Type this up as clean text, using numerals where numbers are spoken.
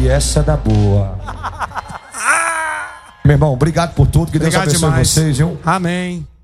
E essa é da boa. Meu irmão, obrigado por tudo. Que Deus abençoe vocês, viu? Amém.